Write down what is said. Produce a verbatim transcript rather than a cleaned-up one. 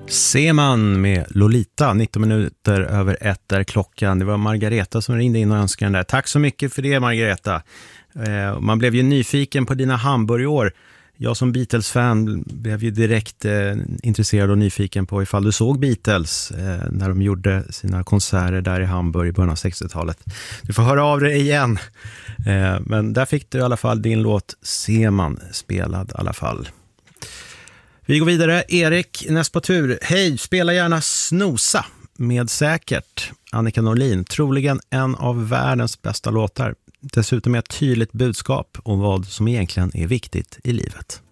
Seman med Lolita, nitton minuter över ett där klockan. Det var Margareta som ringde in och önskade den där. Tack så mycket för det, Margareta. Eh, man blev ju nyfiken på dina Hamburgår. Jag som Beatles-fan blev ju direkt eh, intresserad och nyfiken på ifall du såg Beatles eh, när de gjorde sina konserter där i Hamburg i början av sextiotalet. Du får höra av dig igen. Eh, men där fick du i alla fall din låt Seman spelad i alla fall. Vi går vidare. Erik, näst på tur. Hej, spela gärna Snosa med Säkert. Annika Norlin, troligen en av världens bästa låtar. Dessutom är ett tydligt budskap om vad som egentligen är viktigt i livet.